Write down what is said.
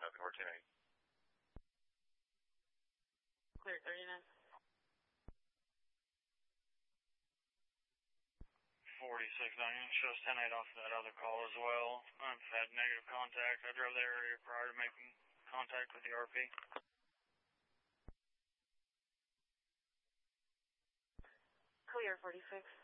nothing, we're 10-8. Clear 39. 4690, shows 10-8 off that other call as well. I've had negative contact. I drove the area prior to making contact with the RP. Clear 46.